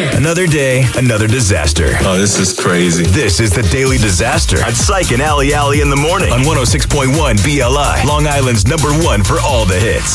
Another day, another disaster. Oh, this is crazy. This is the Daily Disaster on Psych and Ali in the morning on 106.1 BLI, Long Island's #1 for all the hits.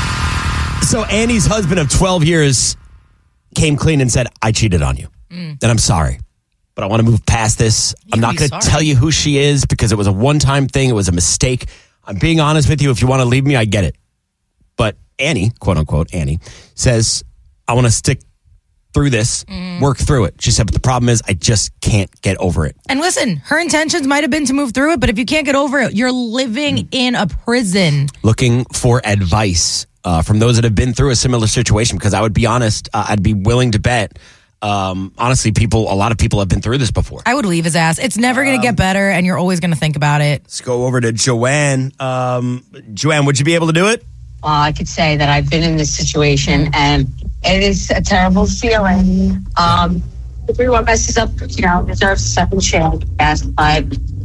So Annie's husband of 12 years came clean and said, I cheated on you. And I'm sorry. But I want to move past this. I'm not going to tell you who she is because it was a one-time thing. It was a mistake. I'm being honest with you. If you want to leave me, I get it. But Annie, quote unquote, Annie, says, I want to stick through this, work through it. She said, but the problem is I just can't get over it. And listen, her intentions might have been to move through it, but if you can't get over it, you're living in a prison. Looking for advice from those that have been through a similar situation, because I would be honest, I'd be willing to bet, honestly, a lot of people have been through this before. I would leave his ass. It's never going to get better, and you're always going to think about it. Let's go over to Joanne. Joanne, would you be able to do it? I could say that I've been in this situation, and it is a terrible feeling. Everyone messes up, deserves a second chance. But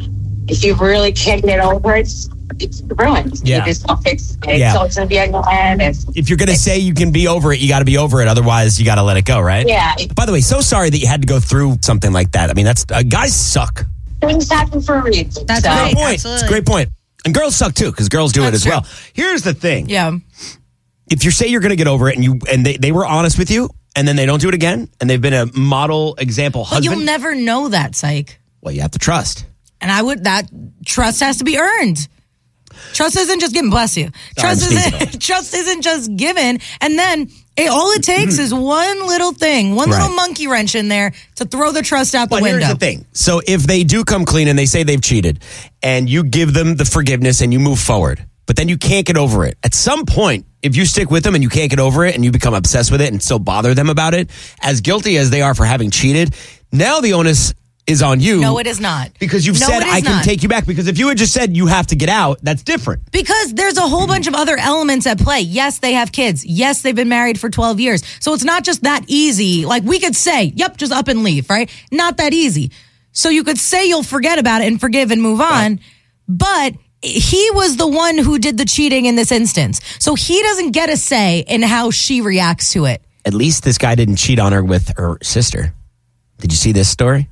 if you really can't get over it, it's ruined. Yeah. You just don't fix it. Yeah. So it's going to be on your hand. If you're going to say you can be over it, you got to be over it. Otherwise, you got to let it go, right? Yeah. By the way, so sorry that you had to go through something like that. I mean, that's guys suck. Things happen for a reason. That's so. right. Point. Absolutely. It's a great point. And girls suck too, because girls do it as well. Here's the thing. Yeah. If you say you're going to get over it and they were honest with you and then they don't do it again and they've been a model example But husband. you'll never know that, Psych. Well, you have to trust. And that trust has to be earned. Trust isn't just given. Bless you. Trust isn't just given. And then all it takes is one little thing, one little monkey wrench in there to throw the trust out the window. Here's the thing. So if they do come clean and they say they've cheated and you give them the forgiveness and you move forward, but then you can't get over it. At some point, if you stick with them and you can't get over it and you become obsessed with it and still bother them about it, as guilty as they are for having cheated, now the onus is on you. No, it is not. Because you've said, I can take you back. Because if you had just said you have to get out, that's different. Because there's a whole bunch of other elements at play. Yes, they have kids. Yes, they've been married for 12 years. So it's not just that easy. Like we could say, yep, just up and leave, right? Not that easy. So you could say you'll forget about it and forgive and move on. But he was the one who did the cheating in this instance. So he doesn't get a say in how she reacts to it. At least this guy didn't cheat on her with her sister. Did you see this story?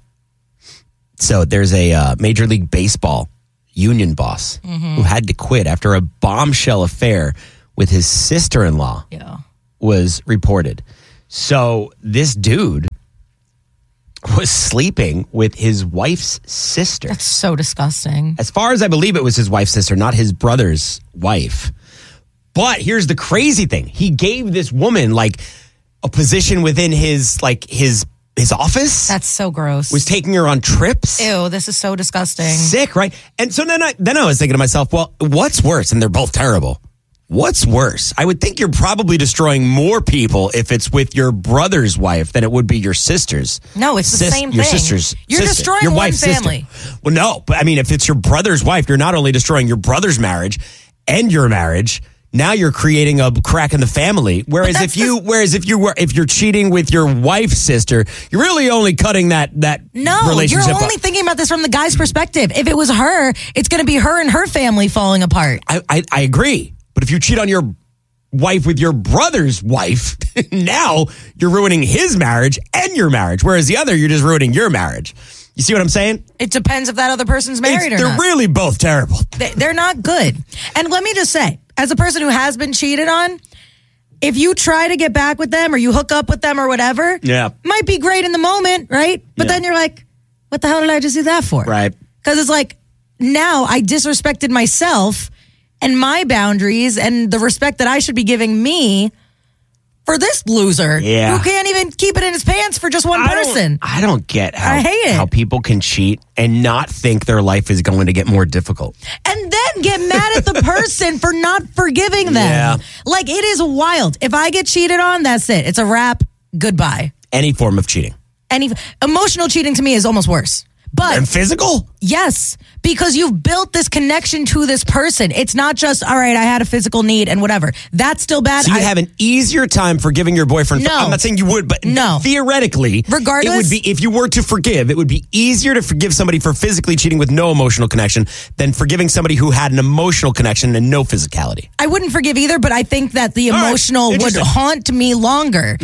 So there's a Major League Baseball union boss who had to quit after a bombshell affair with his sister-in-law was reported. So this dude was sleeping with his wife's sister. That's so disgusting. As far as I believe, it was his wife's sister, not his brother's wife. But here's the crazy thing. He gave this woman like a position within his office. That's so gross. Was taking her on trips. Ew, this is so disgusting. Sick, right? And so then I was thinking to myself, well, what's worse? And they're both terrible. What's worse? I would think you're probably destroying more people if it's with your brother's wife than it would be your sister's. No, it's the same thing. Your sister's You're sister, destroying your one wife's family. Sister. Well, no, but I mean, if it's your brother's wife, you're not only destroying your brother's marriage and your marriage. Now you're creating a crack in the family. Whereas if you're cheating with your wife's sister, you're really only cutting that relationship. You're only thinking about this from the guy's perspective. If it was her, it's going to be her and her family falling apart. I agree. But if you cheat on your wife with your brother's wife, now you're ruining his marriage and your marriage. Whereas the other, you're just ruining your marriage. You see what I'm saying? It depends if that other person's married or they're not. They're really both terrible. They're not good. And let me just say, as a person who has been cheated on, if you try to get back with them or you hook up with them or whatever, might be great in the moment, right? But then you're like, what the hell did I just do that for? Right. Because it's like, now I disrespected myself and my boundaries and the respect that I should be giving me for this loser who can't even keep it in his pants for just one person. I don't get I hate it. how people can cheat and not think their life is going to get more difficult. And then get mad at the person for not forgiving them. Yeah. Like, it is wild. If I get cheated on, that's it. It's a wrap. Goodbye. Any form of cheating. Emotional cheating to me is almost worse. But and physical? Yes, because you've built this connection to this person. It's not just, all right, I had a physical need and whatever. That's still bad. So you have an easier time forgiving your boyfriend. No. I'm not saying you would, but theoretically, regardless, it would be, if you were to forgive, it would be easier to forgive somebody for physically cheating with no emotional connection than forgiving somebody who had an emotional connection and no physicality. I wouldn't forgive either, but I think that the emotional would haunt me longer. All right.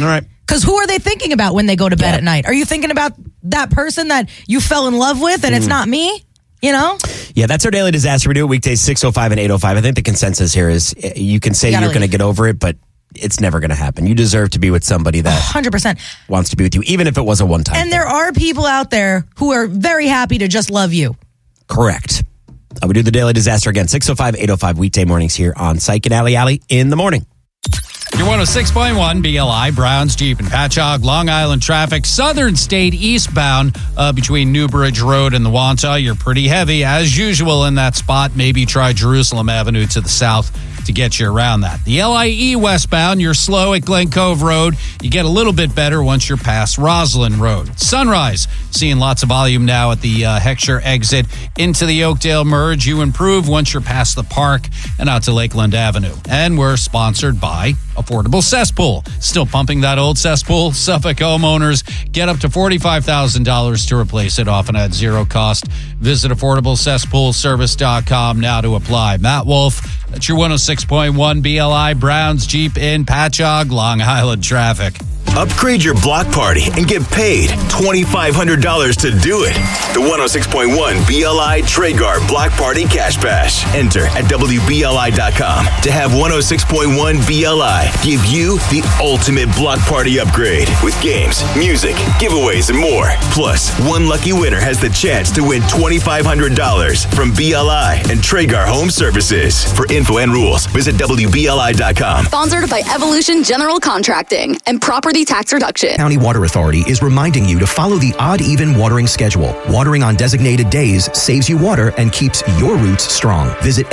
Because who are they thinking about when they go to bed at night? Are you thinking about that person that you fell in love with and it's not me? You know? Yeah, that's our daily disaster. We do it weekdays 6:05 and 8:05. I think the consensus here is you can say you're going to get over it, but it's never going to happen. You deserve to be with somebody that 100% wants to be with you, even if it was a one-time And there are people out there who are very happy to just love you. Correct. We do the daily disaster again, 6:05, 8:05 weekday mornings here on Psych and Alley in the morning. Your 106.1 BLI, Browns, Jeep, and Patchogue, Long Island traffic, Southern State eastbound between Newbridge Road and the Wantagh. You're pretty heavy, as usual, in that spot. Maybe try Jerusalem Avenue to the south to get you around that. The LIE westbound, you're slow at Glen Cove Road. You get a little bit better once you're past Roslyn Road. Sunrise, seeing lots of volume now at the Heckscher exit into the Oakdale merge. You improve once you're past the park and out to Lakeland Avenue. And we're sponsored by Affordable Cesspool. Still pumping that old cesspool? Suffolk homeowners get up to $45,000 to replace it, often at zero cost. Visit AffordableCesspoolService.com now to apply. Matt Wolf, that's your 106.1 BLI, Browns, Jeep, in Patchogue, Long Island traffic. Upgrade your block party and get paid $2,500 to do it. The 106.1 BLI Traeger Block Party Cash Bash. Enter at WBLI.com to have 106.1 BLI give you the ultimate block party upgrade with games, music, giveaways, and more. Plus, one lucky winner has the chance to win $2,500 from BLI and Traeger Home Services. For info and rules, visit WBLI.com. Sponsored by Evolution General Contracting and Property Tax Reduction. County Water Authority is reminding you to follow the odd-even watering schedule. Watering on designated days saves you water and keeps your roots strong. Visit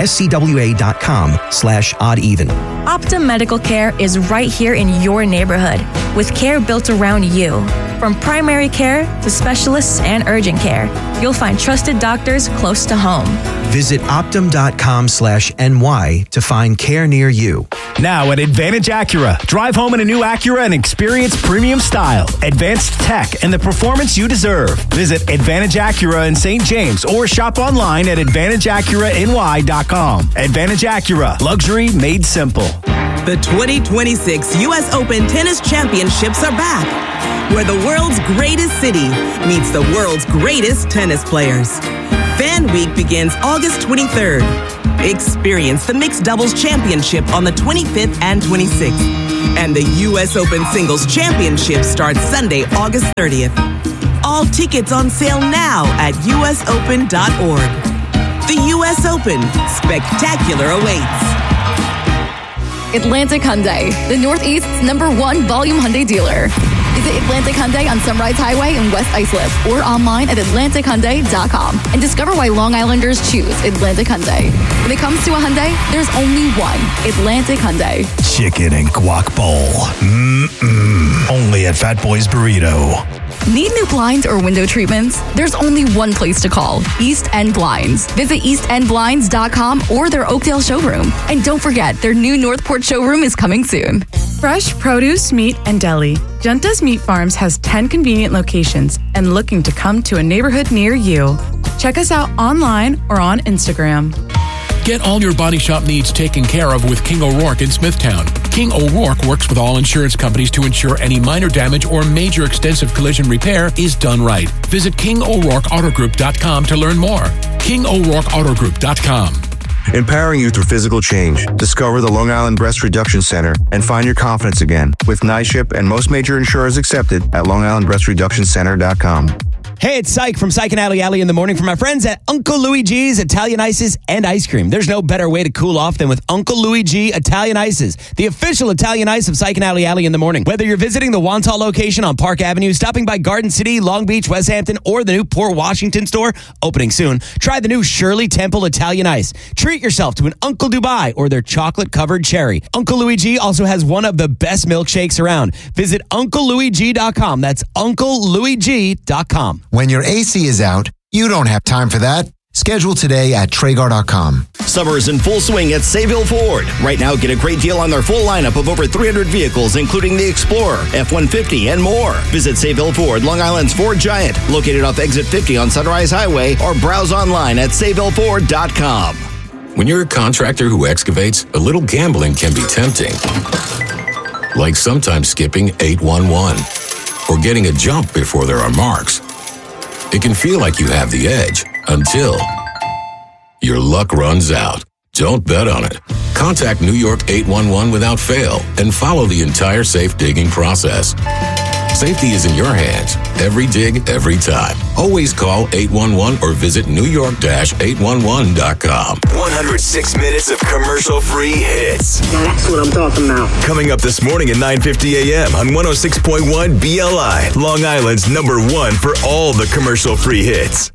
scwa.com/oddeven. Optum Medical Care is right here in your neighborhood, with care built around you. From primary care to specialists and urgent care, you'll find trusted doctors close to home. Visit optum.com/NY to find care near you. Now at Advantage Acura, drive home in a new Acura and experience premium style, advanced tech, and the performance you deserve. Visit Advantage Acura in St. James or shop online at AdvantageAcuraNY.com. Advantage Acura, luxury made simple. The 2026 U.S. Open Tennis Championships are back, where the world's greatest city meets the world's greatest tennis players. Fan Week begins August 23rd. Experience the Mixed Doubles Championship on the 25th and 26th. And the U.S. Open Singles Championship starts Sunday, August 30th. All tickets on sale now at usopen.org. The U.S. Open. Spectacular awaits. Atlantic Hyundai, the Northeast's #1 volume Hyundai dealer. Visit Atlantic Hyundai on Sunrise Highway in West Islip or online at AtlanticHyundai.com and discover why Long Islanders choose Atlantic Hyundai. When it comes to a Hyundai, there's only one, Atlantic Hyundai. Chicken and guac bowl. Only at Fat Boy's Burrito. Need new blinds or window treatments? There's only one place to call, East End Blinds. Visit eastendblinds.com or their Oakdale showroom. And don't forget, their new Northport showroom is coming soon. Fresh produce, meat, and deli. Junta's Meat Farms has 10 convenient locations and looking to come to a neighborhood near you. Check us out online or on Instagram. Get all your body shop needs taken care of with King O'Rourke in Smithtown. King O'Rourke works with all insurance companies to ensure any minor damage or major extensive collision repair is done right. Visit KingO'RourkeAutoGroup.com to learn more. KingO'RourkeAutoGroup.com. Empowering you through physical change. Discover the Long Island Breast Reduction Center and find your confidence again. With NYSHIP and most major insurers accepted at LongIslandBreastReductionCenter.com. Hey, it's Psych from Psych and Alley in the morning from my friends at Uncle Louie G's Italian Ices and Ice Cream. There's no better way to cool off than with Uncle Louie G Italian Ices, the official Italian ice of Psych and Alley in the morning. Whether you're visiting the Wantagh location on Park Avenue, stopping by Garden City, Long Beach, West Hampton, or the new Port Washington store, opening soon, try the new Shirley Temple Italian Ice. Treat yourself to an Uncle Dubai or their chocolate-covered cherry. Uncle Louie G also has one of the best milkshakes around. Visit UncleLouieG.com. That's UncleLouieG.com. When your AC is out, you don't have time for that. Schedule today at Traeger.com. Summer is in full swing at Sayville Ford. Right now, get a great deal on their full lineup of over 300 vehicles, including the Explorer, F-150, and more. Visit Sayville Ford, Long Island's Ford Giant, located off Exit 50 on Sunrise Highway, or browse online at SayvilleFord.com. When you're a contractor who excavates, a little gambling can be tempting. like sometimes skipping 811 or getting a jump before there are marks. It can feel like you have the edge until your luck runs out. Don't bet on it. Contact New York 811 without fail and follow the entire safe digging process. Safety is in your hands. Every dig, every time. Always call 811 or visit newyork-811.com. 106 minutes of commercial-free hits. Now that's what I'm talking about. Coming up this morning at 9:50 a.m. on 106.1 BLI, Long Island's #1 for all the commercial-free hits.